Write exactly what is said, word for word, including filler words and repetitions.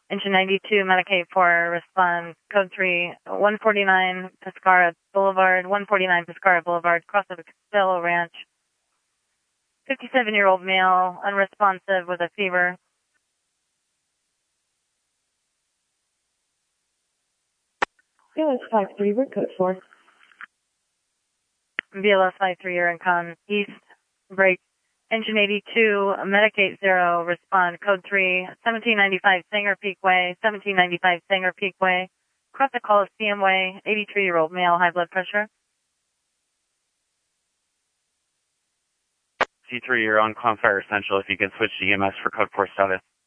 Engine ninety-two, Medicaid four, respond, code three, one forty-nine Pescara Boulevard, one forty-nine Pescara Boulevard, cross of Costello Ranch. fifty-seven-year-old male, unresponsive with a fever. B L S five three, we're code four. B L S five three, you're in con east, break. Engine eighty-two, Medicaid zero, respond, code three, seventeen ninety-five Sanger Peak Way, seventeen ninety-five Sanger Peak Way, cross the Coliseum Way, eighty-three-year-old male, high blood pressure. C three, you're on Clown Fire Essential. If you can switch to E M S for code four status.